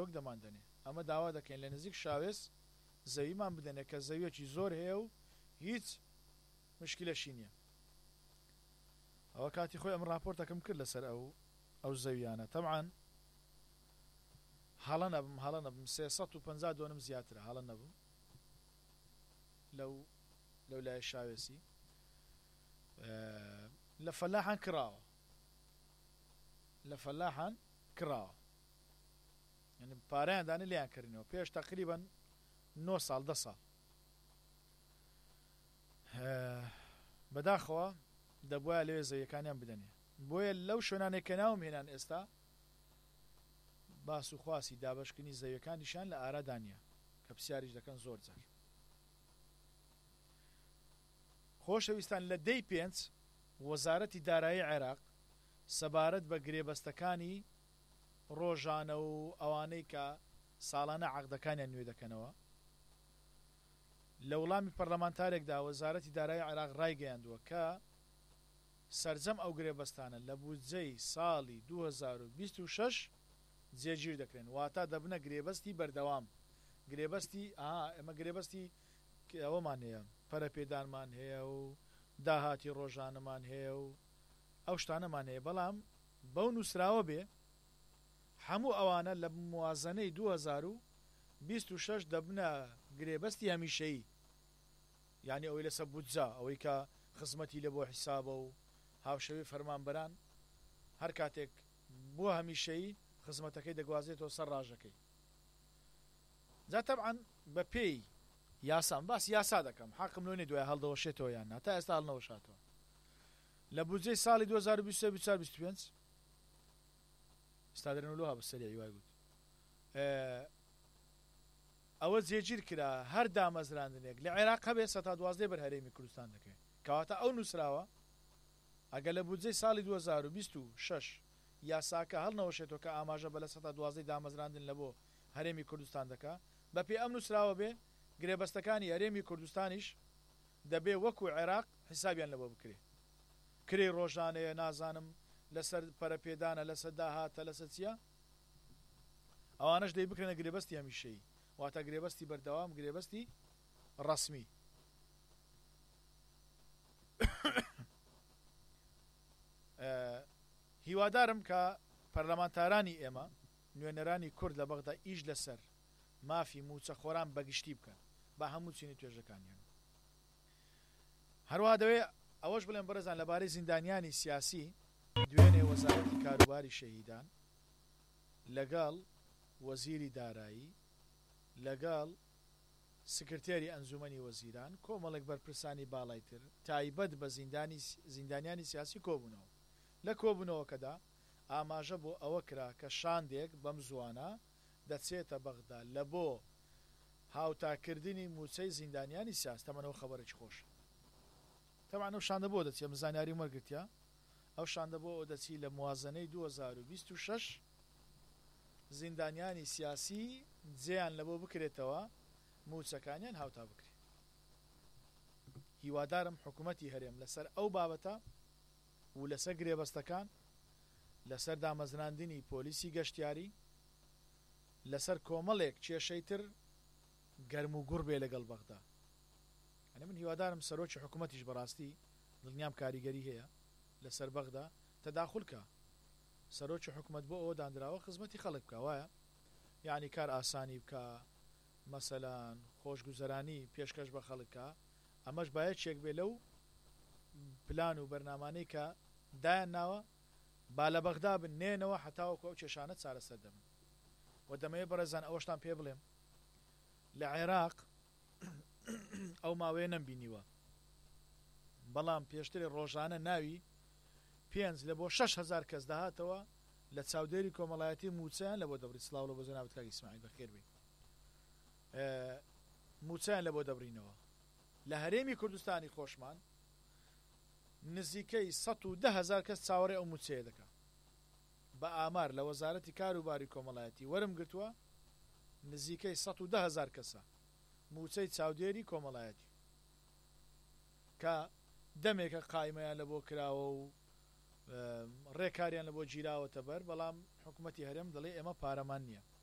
چیرۆک دەماندنێ ئەمە داوا دەکەین لە نزیک شاوێز زەویمان بدەنێ کە زەویەکی زۆر هەیە و هیچ مشکلەشی نییە. ئەوە کاتی خۆی ئەم راپۆرتەکەم کرد لەسەر ئەو زەویانە تەبعاً هەڵە نەبم 350 زیاترە هەڵە نەبوو لەو لای شاوێسی لە فەلاحان کراوە یعنی پارەیان دانە لیان کردنەوە پێش تقریبا 9 ساڵ 10 ساڵ بەداخەوە دەبواە لەوێ زەویەکانیان بدەنێ بۆیە لەو شوێنانێک کە ناوم هێنان ئێستا باس و خواسی دابشکردنی زەویەکانیشان لە ئارادانیە کە پرسیاریش دەکەن زۆر جار. خۆشەویستان لە دەی 5 وەزارەتی دارایی عێراق سەبارەت بە گرێبەستەکانی ڕۆژانە و ئەوانەی کە ساڵانە عەقدەکانیان نوێ دەکەنەوە لە وەڵامی پەرلەمانتارێکدا وەزارەتی دارایی عێراق ڕایگەیاندووە کە سەرجەم ئەو گرێبەستانە لە بودجەی ساڵی 2026 جێگیر دەکرێن واتە دەبنە گرێبەستی بەردەوام گرێبەستی ئێمە گرێبەستی ئەوەمان هەیە پەرەپێدانمان هەیە و داهاتی ڕۆژانەمان هەیە و ئەو شتانەمان هەیە بەڵام بەو نووسراوە بێ هەموو ئەوانە لە موازنەی 2026 دەبنە گرێبەستی هەمیشەیی یعنی ئەوەی لەسەر بودجا ئەوەی کە خزمەتی لە بۆ حیسابە و هاوشەوی فەرمانبەران هەر کاتێک بۆ هەمیشەیی خزمەتەکەی دەگوازێتەوە سەر ڕاژەکەی جا تەبعاً بە پێی یاسام باس یاسا دەکەم حەقم لۆ نێ دوای هەڵدەوەشێتەوە یان تا ئێستا هەڵنەوەشاتەوە لە بودجەی ساڵی 2023-2025 ئستادرنەوەها بەسەری وای گوت ئەوە جێگیر کرا هەر دامەزراندنێک لە عێراق هەبێ 112 بەر هەرێمی کوردستان دەکەێت کەواتە ئەو نووسراوە ئەگە لە بودجەی ساڵی 2026 یاساکە هەڵنەوەشێتەوە کە ئاماژە بە لە 112 دامەزراندن لە بۆ هەرێمی کوردستان دەکا بەپێی ئەم نووسراوە بێ گرێبەستەکانی هەرێمی کوردستانیش دەبێ وەکو عێراق حسابیان لەبۆ بکرێ کرێ ڕۆژانەیە نازانم لەسەر پەرەپێدانە لەسەر داهاتە لەسەر چیە ئەوانەش دەی بکرێنە گرێبەستی هەمیشەیی واتە گرێبەستی بەردەوام گرێبەستی ڕەسمی هیوادارم کە پەرلەمانتارانی ئێمە نوێنەرانی کورد لە بەغدا ئیش لەسەر مافی موچەخۆران بەگشتی بکەن بە هەموو چینی توێژەکانیان هەروەها دەوێ ئەوەش بڵێن بەرەزان لەبارەی زیندانیانی سیاسی دوێنێ وەزارەتی کاروباری شەهیدان لەگەڵ وەزیری دارایی لەگەڵ سکرتێری ئەنجومەنی وەزیران کۆمەڵێک بەرپرسانی باڵایتر تایبەت بە زیندانیانی سیاسی کۆبوونەوە لە کۆبوونەوەکەدا ئاماژە بۆ ئەوە کرا کە شاندێک بەم زوانە دەچێتە بەغدا لە بۆ هاوتاکردنی موچەی زیندانیانی سیاسی تەمەنەوە خەبەرێکی خۆش تەبعاً ئەو شاندە بۆ دەچێت مزانیاری وەرگرتیا ئەو شاندە بۆ ئەو دەچی لە موازنەی 2026 زیندانیانی سیاسی جێیان لە بۆ بکرێتەوە موچەکانیان هاوتا بکرێت هیوادارم حکوومەتی هەرێم لەسەر ئەو بابەتە و لەسەر گرێبەستەکان لەسەر دامەزراندنی پۆلیسی گەشتیاری لەسەر کۆمەڵێک کێشەی تر گەرم و گوڕ بێ لەگەڵ بەغدا ئەنە من هیوادارم سەرۆکی حکوومەتیش بەڕاستی دڵنیام کاریگەری هەیە لەسەر بەغدا تەداخولکە سەرۆکی حکوومەت بۆ ئەوە دانراوە خزمەتی خەڵک بکە وایە یعنی کار ئاسانی بکە مەسەلەن خۆشگوزەرانی پێشکەش بە خەڵکە ئەمەش باید چێک بێ لەو پلان و بەرنامانەی کە دایان ناوە با لە بەغدا بنێنەوە حتاوەکو ئەو کێشانە چارەسەر دەبن و دەمەوێت بەڕێزان ئەوەشتان پێ بڵێم لە عێراق ئەو ماوەیە نەمبینیوە بەڵام پێشتری ڕۆژانە ناوی 5 لە بۆ 6,000 کەس داهاتەوە لە چاودێری کۆمەڵایەتی موچەیان لە بۆ دەبڕی سلااو لە بۆ جەنابەت کاک ئیسماعیل بەخێر بێ موچەیان لە بۆ دەبڕینەوە لە هەرێمی کوردستانی خۆشمان نزیکەی 110,000 کەس چاوەڕێ ئەو موچەیە دەکات بە ئامار لە وەزارەتی کاروباری کۆمەڵایەتی وەرم گرتووە نزیکەی 110,000 کەسە موچەی چاودێری کۆمەڵایەتی کە دەمێکە قایمەیان لە بۆ کراوە و ڕێکاریان لە بۆ گیراوەتە بەر بەڵام حکوومەتی هەرێم دەڵێ ئێمە پارەمان نییە